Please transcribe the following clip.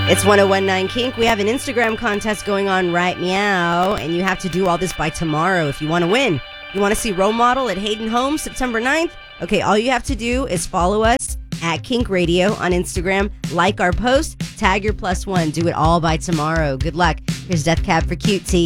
It's 1019 Kink. We have an Instagram contest going on right meow, and you have to do all this by tomorrow if you want to win. You want to see Role Model at Hayden Homes September 9th? Okay, all you have to do is follow us at Kink Radio on Instagram, like our post, tag your +1. Do it all by tomorrow. Good luck. Here's Death Cab for Cute Tea.